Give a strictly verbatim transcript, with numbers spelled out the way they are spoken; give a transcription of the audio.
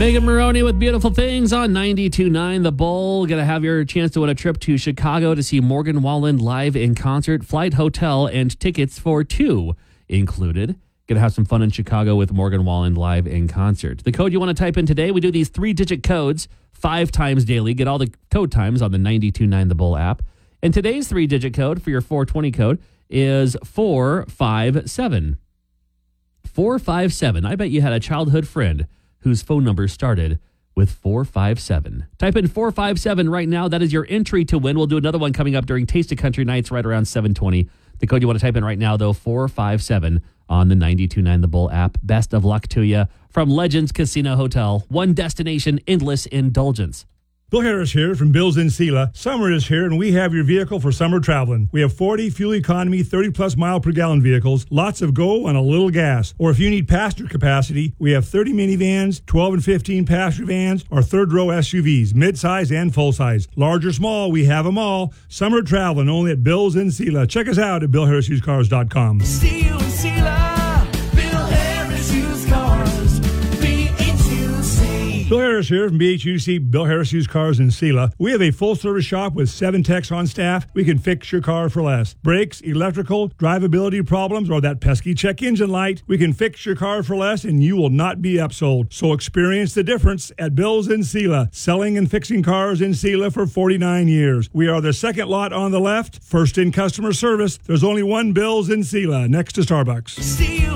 Megan Maroney with Beautiful Things on ninety-two point nine The Bull. Going to have your chance to win a trip to Chicago to see Morgan Wallen live in concert, flight, hotel, and tickets for two included. Going to have some fun in Chicago with Morgan Wallen live in concert. The code you want to type in today, we do these three-digit codes five times daily. Get all the code times on the ninety-two point nine The Bull app. And today's three-digit code for your four twenty code is four five seven. four five seven. I bet you had a childhood friend whose phone number started with four five seven. Type in four five seven right now. That is your entry to win. We'll do another one coming up during Taste of Country Nights right around seven twenty. The code you want to type in right now, though, four five seven on the ninety-two point nine The Bull app. Best of luck to you from Legends Casino Hotel. One destination, endless indulgence. Bill Harris here from Bill's in Sela. Summer is here, and we have your vehicle for summer traveling. We have forty fuel economy, thirty plus mile per gallon vehicles, lots of go and a little gas. Or if you need passenger capacity, we have thirty minivans, twelve and fifteen passenger vans, or third row S U Vs, midsize and full size. Large or small, we have them all. Summer traveling only at Bill's in Sela. Check us out at bill harris used cars dot com. See you in Sela, Bill Harris Used Cars, B H U C. Bill Harris here from B H U C, Bill Harris Used Cars in Sela. We have a full-service shop with seven techs on staff. We can fix your car for less. Brakes, electrical, drivability problems, or that pesky check engine light, we can fix your car for less, and you will not be upsold. So experience the difference at Bill's in Sela, selling and fixing cars in Sela for forty-nine years. We are the second lot on the left, first in customer service. There's only one Bill's in Sela, next to Starbucks. See you